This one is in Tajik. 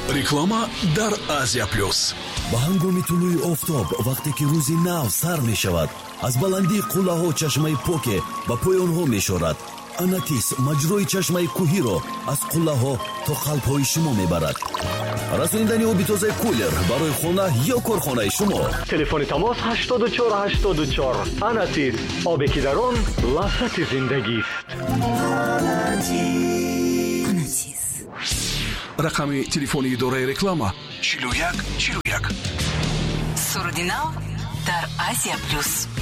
реклама дар Азия плюс. ба ҳангоми тулӯи офтоб вақте ки рӯзи нав сар мешавад, аз баландии қуллаҳо чашмаи поке ба поёнҳо мешорад. Анатис маҷрои чашмаи кӯҳиро аз қуллаҳо то қалбҳои шумо мебарад. расониндани оби тозаи кулер барои хона ё корхонаи шумо. телефони тамос 8484. Анатис, обе ки дар он лаззати зиндагист. Анатис. рақами телефони идораи реклама 41 41. Сурдинав дар Азия плюс.